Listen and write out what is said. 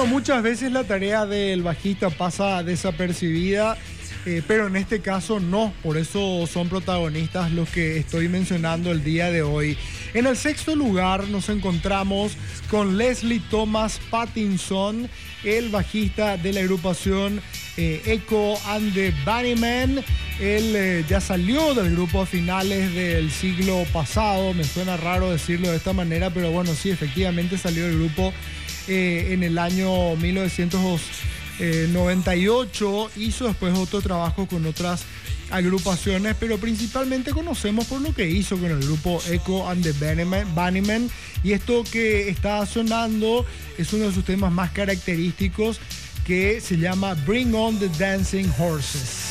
bueno, muchas veces la tarea del bajista pasa desapercibida, pero en este caso no, por eso son protagonistas los que estoy mencionando el día de hoy. En el sexto lugar nos encontramos con Leslie Thomas Pattinson, el bajista de la agrupación Echo and the Bunnymen. Él ya salió del grupo a finales del siglo pasado, me suena raro decirlo de esta manera, pero bueno, sí, efectivamente salió del grupo en el año 1998, hizo después otro trabajo con otras agrupaciones, pero principalmente conocemos por lo que hizo con el grupo Echo and the Bunnymen, y esto que está sonando es uno de sus temas más característicos, que se llama Bring on the Dancing Horses.